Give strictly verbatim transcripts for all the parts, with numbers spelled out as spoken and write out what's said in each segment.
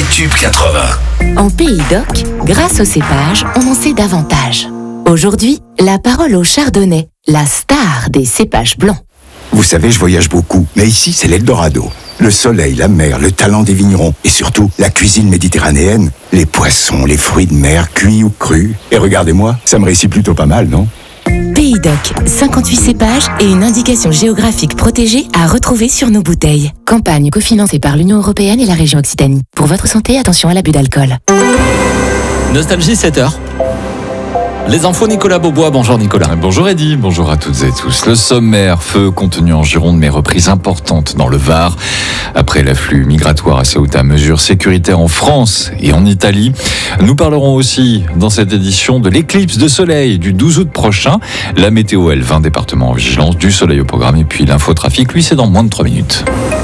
Tube quatre-vingts. En Pays d'Oc, grâce au cépage, on en sait davantage. Aujourd'hui, la parole au chardonnay, la star des cépages blancs. Vous savez, je voyage beaucoup, mais ici, c'est l'Eldorado. Le soleil, la mer, le talent des vignerons et surtout la cuisine méditerranéenne. Les poissons, les fruits de mer, cuits ou crus. Et regardez-moi, ça me réussit plutôt pas mal, non ? Pays d'Oc, cinquante-huit cépages et une indication géographique protégée à retrouver sur nos bouteilles. Campagne cofinancée par l'Union européenne et la région Occitanie. Pour votre santé, attention à l'abus d'alcool. Nostalgie sept heures. Les infos, Nicolas Beaubois. Bonjour Nicolas. Bonjour Eddy, bonjour à toutes et tous. Le sommaire, feu contenu en Gironde, mais reprise importante dans le Var. Après l'afflux migratoire à Ceuta, mesures sécuritaires en France et en Italie. Nous parlerons aussi dans cette édition de l'éclipse de soleil du douze août prochain. La météo, elle, vingt départements en vigilance, du soleil au programme. Et puis l'infotrafic, lui, c'est dans moins de trois minutes.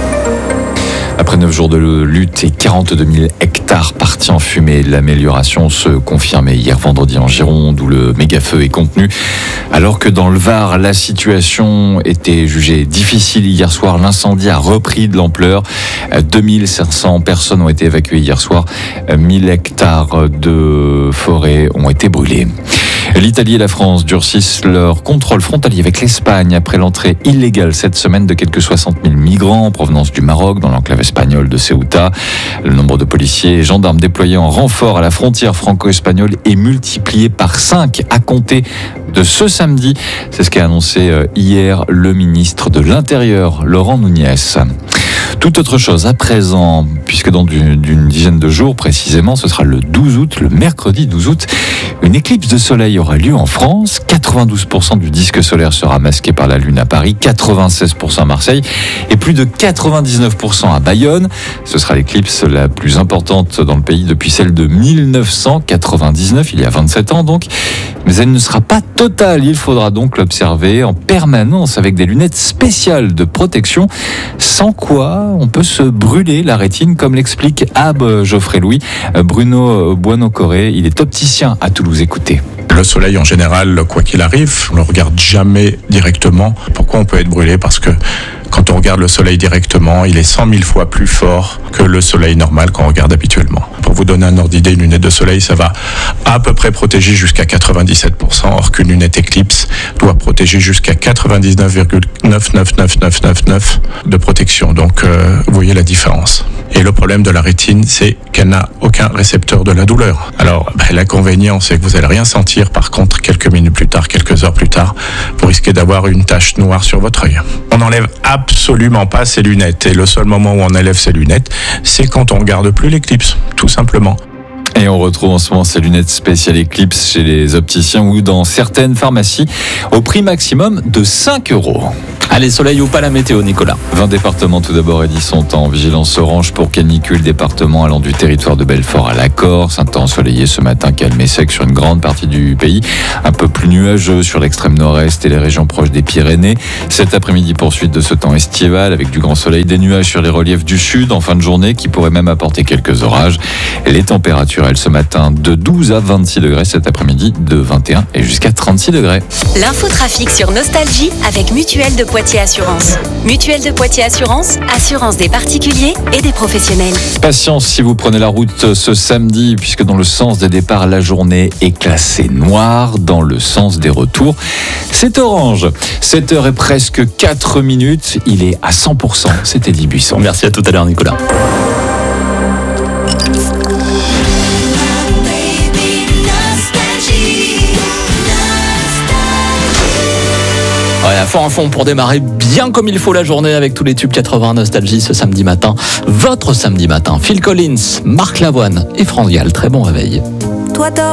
Après neuf jours de lutte et quarante-deux mille hectares partis en fumée, l'amélioration se confirmait hier vendredi en Gironde où le méga-feu est contenu. Alors que dans le Var, la situation était jugée difficile hier soir, l'incendie a repris de l'ampleur. deux mille cinq cents personnes ont été évacuées hier soir. mille hectares de forêt ont été brûlés. L'Italie et la France durcissent leur contrôle frontalier avec l'Espagne après l'entrée illégale cette semaine de quelques soixante mille migrants en provenance du Maroc dans l'enclave espagnole de Ceuta. Le nombre de policiers et gendarmes déployés en renfort à la frontière franco-espagnole est multiplié par cinq à compter de ce samedi. C'est ce qu'a annoncé hier le ministre de l'Intérieur, Laurent Nunez. Tout autre chose à présent, puisque dans d'une, d'une dizaine de jours précisément, ce sera le douze août, le mercredi douze août, une éclipse de soleil aura lieu en France. quatre-vingt-douze pour cent du disque solaire sera masqué par la Lune à Paris, quatre-vingt-seize pour cent à Marseille et plus de quatre-vingt-dix-neuf pour cent à Bayonne. Ce sera l'éclipse la plus importante dans le pays depuis celle de mille neuf cent quatre-vingt-dix-neuf, il y a vingt-sept ans donc. Mais elle ne sera pas totale, il faudra donc l'observer en permanence avec des lunettes spéciales de protection, sans quoi on peut se brûler la rétine, comme l'explique Ab Geoffrey-Louis. Bruno Buonocoré, il est opticien à Toulouse. Écoutez. Le soleil en général, quoi qu'il arrive, on ne le regarde jamais directement. Pourquoi on peut être brûlé ? Parce que quand on regarde le soleil directement, il est cent mille fois plus fort que le soleil normal qu'on regarde habituellement. Pour vous donner un ordre d'idée, une lunette de soleil, ça va à peu près protéger jusqu'à quatre-vingt-dix-sept pour cent, or qu'une lunette éclipse doit protéger jusqu'à quatre-vingt-dix-neuf virgule neuf neuf neuf neuf neuf neuf de protection. Donc, euh, vous voyez la différence. Et le problème de la rétine, c'est qu'elle n'a aucun récepteur de la douleur. Alors, ben, l'inconvénient, c'est que vous n'allez rien sentir. Par contre, quelques minutes plus tard, quelques heures plus tard, vous risquez d'avoir une tache noire sur votre œil. On n'enlève absolument pas ses lunettes. Et le seul moment où on enlève ses lunettes, c'est quand on ne regarde plus l'éclipse, tout simplement. Et on retrouve en ce moment ces lunettes spéciales Eclipse chez les opticiens ou dans certaines pharmacies au prix maximum de cinq euros. Allez, soleil ou pas la météo, Nicolas. vingt départements tout d'abord, Eddy, sont en vigilance orange pour canicule. Département allant du territoire de Belfort à la Corse. Un temps ensoleillé ce matin, calme et sec sur une grande partie du pays. Un peu plus nuageux sur l'extrême nord-est et les régions proches des Pyrénées. Cet après-midi, poursuite de ce temps estival avec du grand soleil, des nuages sur les reliefs du sud en fin de journée qui pourraient même apporter quelques orages. Et les températures, elles, ce matin, de douze à vingt-six degrés. Cet après-midi, de vingt et un et jusqu'à trente-six degrés. L'infotrafic sur Nostalgie avec Mutuelle de Poitiers Assurance. Mutuelle de Poitiers Assurance, assurance des particuliers et des professionnels. Patience si vous prenez la route ce samedi, puisque dans le sens des départs, la journée est classée noire. Dans le sens des retours, c'est orange. sept heures et presque quatre minutes. Il est à cent pour cent. C'était Eddy Buisson. Merci, à tout à l'heure, Nicolas. Ouais, à fond à fond pour démarrer bien comme il faut la journée avec tous les tubes quatre-vingts Nostalgie ce samedi matin. Votre samedi matin. Phil Collins, Marc Lavoine et Franz Gall. Très bon réveil. Toi,